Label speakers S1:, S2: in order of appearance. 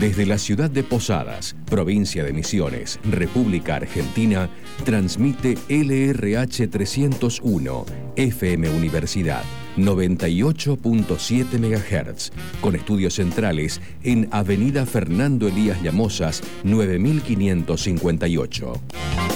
S1: Desde la ciudad de Posadas, provincia de Misiones, República Argentina, transmite LRH 301, FM Universidad, 98.7 MHz, con estudios centrales en Avenida Fernando Elías Llamosas, 9558.